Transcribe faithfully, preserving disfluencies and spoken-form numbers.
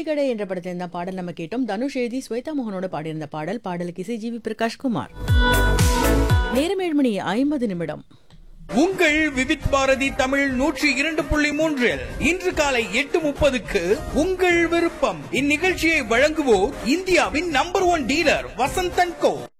பெட்டிக்கடை என்ற படத்தில் இந்த பாடல் நம்ம கேட்டோம். தனுஷ் எழுதி ஸ்வேதா மோகனோட பாடியிருந்த பாடல். பாடலுக்கு இசை ஜி வி பிரகாஷ்குமார். நேரம் ஏழு மணி ஐம்பது நிமிடம். உங்கள் விவித் பாரதி தமிழ் நூற்றி இரண்டு புள்ளி மூன்றில் இன்று காலை எட்டு முப்பதுக்கு உங்கள் விருப்பம். இந்நிகழ்ச்சியை வழங்குவோர் இந்தியாவின் நம்பர் ஒன் டீலர் வசந்தன் கோ.